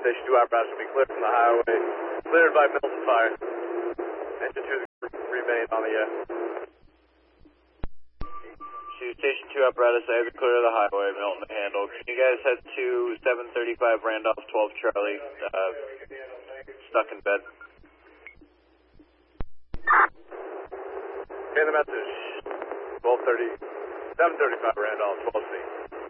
Station 2 apparatus will be cleared from the highway. Cleared by Milton Fire. Engine 2 remain on the Station 2 apparatus, I have to clear the highway, Milton to handle. Can you guys head to 735 Randolph 12 Charlie, stuck in bed? Okay, the message. 735 Randolph 12C.